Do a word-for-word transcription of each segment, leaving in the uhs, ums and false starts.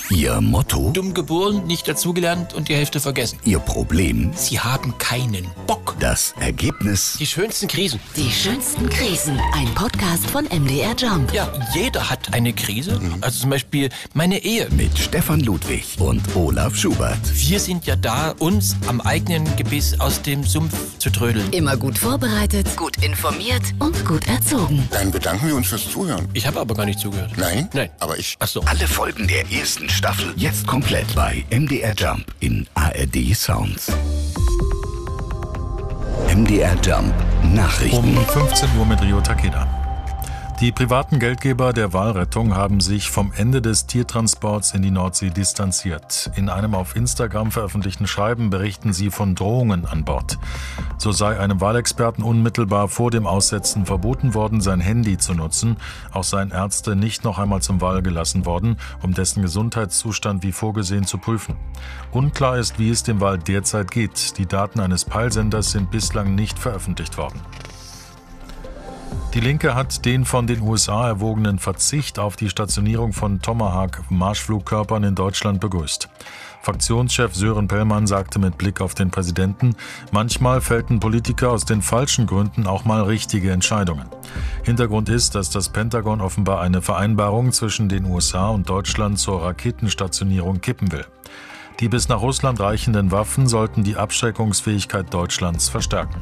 Ihr Motto? Dumm geboren, nicht dazugelernt und die Hälfte vergessen. Ihr Problem? Sie haben keinen Bock. Das Ergebnis? Die schönsten Krisen. Die schönsten Krisen. Ein Podcast von M D R Jump. Ja, jeder hat eine Krise. Also zum Beispiel meine Ehe. Mit Stefan Ludwig und Olaf Schubert. Wir sind ja da, uns am eigenen Gebiss aus dem Sumpf zu trödeln. Immer gut vorbereitet, gut informiert und gut erzogen. Dann bedanken wir uns fürs Zuhören. Ich habe aber gar nicht zugehört. Nein? Nein. Aber ich... Ach so. Alle Folgen der ersten Staffel jetzt komplett bei M D R Jump in A R D Sounds. M D R Jump Nachrichten. Um fünfzehn Uhr mit Rio Takeda. Die privaten Geldgeber der Walrettung haben sich vom Ende des Tiertransports in die Nordsee distanziert. In einem auf Instagram veröffentlichten Schreiben berichten sie von Drohungen an Bord. So sei einem Walexperten unmittelbar vor dem Aussetzen verboten worden, sein Handy zu nutzen. Auch seien Ärzte nicht noch einmal zum Wal gelassen worden, um dessen Gesundheitszustand wie vorgesehen zu prüfen. Unklar ist, wie es dem Wal derzeit geht. Die Daten eines Peilsenders sind bislang nicht veröffentlicht worden. Die Linke hat den von den U S A erwogenen Verzicht auf die Stationierung von Tomahawk-Marschflugkörpern in Deutschland begrüßt. Fraktionschef Sören Pellmann sagte mit Blick auf den Präsidenten, manchmal fällten Politiker aus den falschen Gründen auch mal richtige Entscheidungen. Hintergrund ist, dass das Pentagon offenbar eine Vereinbarung zwischen den U S A und Deutschland zur Raketenstationierung kippen will. Die bis nach Russland reichenden Waffen sollten die Abschreckungsfähigkeit Deutschlands verstärken.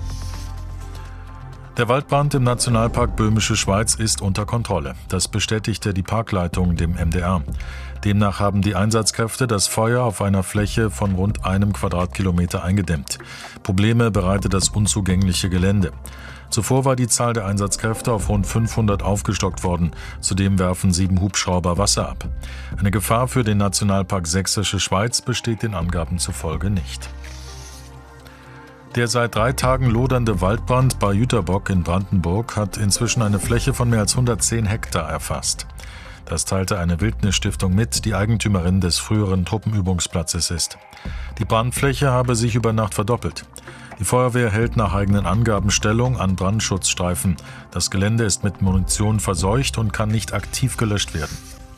Der Waldbrand im Nationalpark Böhmische Schweiz ist unter Kontrolle. Das bestätigte die Parkleitung dem M D R. Demnach haben die Einsatzkräfte das Feuer auf einer Fläche von rund einem Quadratkilometer eingedämmt. Probleme bereite das unzugängliche Gelände. Zuvor war die Zahl der Einsatzkräfte auf rund fünfhundert aufgestockt worden. Zudem werfen sieben Hubschrauber Wasser ab. Eine Gefahr für den Nationalpark Sächsische Schweiz besteht den Angaben zufolge nicht. Der seit drei Tagen lodernde Waldbrand bei Jüterbock in Brandenburg hat inzwischen eine Fläche von mehr als hundertzehn Hektar erfasst. Das teilte eine Wildnisstiftung mit, die Eigentümerin des früheren Truppenübungsplatzes ist. Die Brandfläche habe sich über Nacht verdoppelt. Die Feuerwehr hält nach eigenen Angaben Stellung an Brandschutzstreifen. Das Gelände ist mit Munition verseucht und kann nicht aktiv gelöscht werden.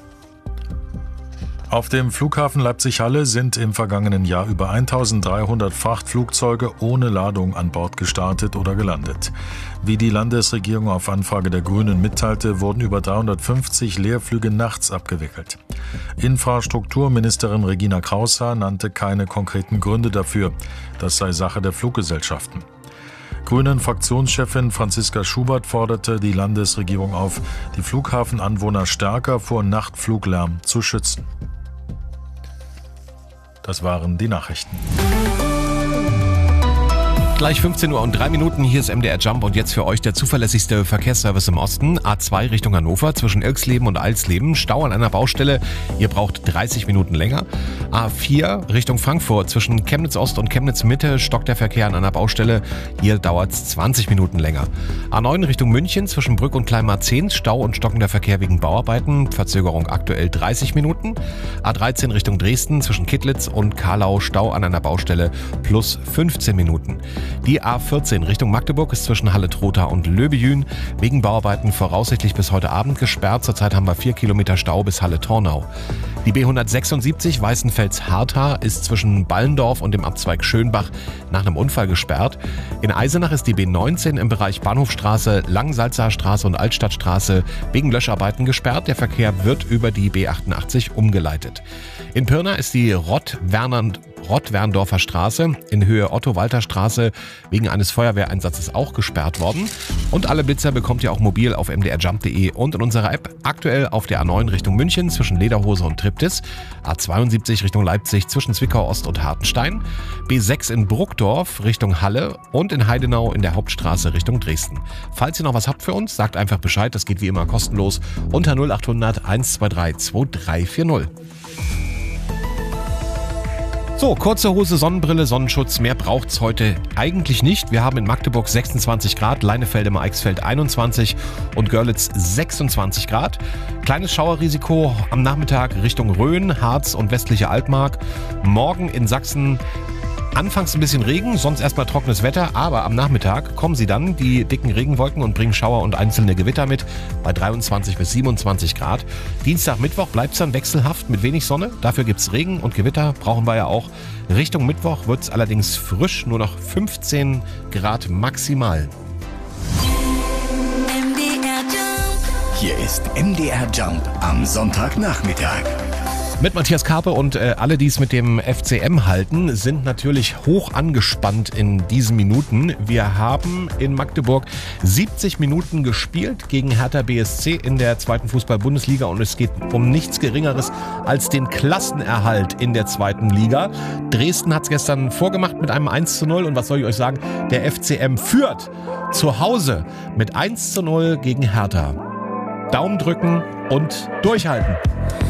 Auf dem Flughafen Leipzig-Halle sind im vergangenen Jahr über eintausenddreihundert Frachtflugzeuge ohne Ladung an Bord gestartet oder gelandet. Wie die Landesregierung auf Anfrage der Grünen mitteilte, wurden über dreihundertfünfzig Leerflüge nachts abgewickelt. Infrastrukturministerin Regina Kraushaar nannte keine konkreten Gründe dafür. Das sei Sache der Fluggesellschaften. Grünen-Fraktionschefin Franziska Schubert forderte die Landesregierung auf, die Flughafenanwohner stärker vor Nachtfluglärm zu schützen. Das waren die Nachrichten. Gleich fünfzehn Uhr und drei Minuten, hier ist M D R Jump und jetzt für euch der zuverlässigste Verkehrsservice im Osten. A zwei Richtung Hannover zwischen Irksleben und Alsleben, Stau an einer Baustelle, ihr braucht dreißig Minuten länger. A vier Richtung Frankfurt zwischen Chemnitz Ost und Chemnitz Mitte stockt der Verkehr an einer Baustelle, hier dauert es zwanzig Minuten länger. A neun Richtung München zwischen Brück und Kleinmarzehn, Stau und stockender Verkehr wegen Bauarbeiten, Verzögerung aktuell dreißig Minuten. A dreizehn Richtung Dresden zwischen Kittlitz und Karlau, Stau an einer Baustelle plus fünfzehn Minuten. Die A vierzehn Richtung Magdeburg ist zwischen Halle-Trotha und Löbejün wegen Bauarbeiten voraussichtlich bis heute Abend gesperrt. Zurzeit haben wir vier Kilometer Stau bis Halle-Tornau. Die B hundertsechsundsiebzig Weißenfels-Hartha ist zwischen Ballendorf und dem Abzweig Schönbach nach einem Unfall gesperrt. In Eisenach ist die B neunzehn im Bereich Bahnhofstraße, Langsalzer Straße und Altstadtstraße wegen Löscharbeiten gesperrt. Der Verkehr wird über die B achtundachtzig umgeleitet. In Pirna ist die Rott-Werner Rott-Werndorfer Straße in Höhe Otto-Walter-Straße wegen eines Feuerwehreinsatzes auch gesperrt worden. Und alle Blitzer bekommt ihr auch mobil auf m d r jump punkt d e und in unserer App. Aktuell auf der A neun Richtung München zwischen Lederhose und Triptis, A zweiundsiebzig Richtung Leipzig zwischen Zwickau Ost und Hartenstein, B sechs in Bruckdorf Richtung Halle und in Heidenau in der Hauptstraße Richtung Dresden. Falls ihr noch was habt für uns, sagt einfach Bescheid, das geht wie immer kostenlos unter null acht hundert eins zwei drei zwei drei vier null. So, kurze Hose, Sonnenbrille, Sonnenschutz, mehr braucht's heute eigentlich nicht. Wir haben in Magdeburg sechsundzwanzig Grad, Leinefelde im Eichsfeld einundzwanzig und Görlitz sechsundzwanzig Grad. Kleines Schauerrisiko am Nachmittag Richtung Rhön, Harz und westliche Altmark. Morgen in Sachsen Anfangs ein bisschen Regen, sonst erstmal trockenes Wetter, aber am Nachmittag kommen sie dann, die dicken Regenwolken, und bringen Schauer und einzelne Gewitter mit bei dreiundzwanzig bis siebenundzwanzig Grad. Dienstag, Mittwoch bleibt es dann wechselhaft mit wenig Sonne. Dafür gibt es Regen und Gewitter, brauchen wir ja auch. Richtung Mittwoch wird es allerdings frisch, nur noch fünfzehn Grad maximal. Hier ist M D R Jump am Sonntagnachmittag. Mit Matthias Karpe, und äh, alle, die es mit dem F C M halten, sind natürlich hoch angespannt in diesen Minuten. Wir haben in Magdeburg siebzig Minuten gespielt gegen Hertha B S C in der zweiten Fußball-Bundesliga, und es geht um nichts Geringeres als den Klassenerhalt in der zweiten Liga. Dresden hat es gestern vorgemacht mit einem eins zu null, und was soll ich euch sagen, der F C M führt zu Hause mit eins zu null gegen Hertha. Daumen drücken und durchhalten.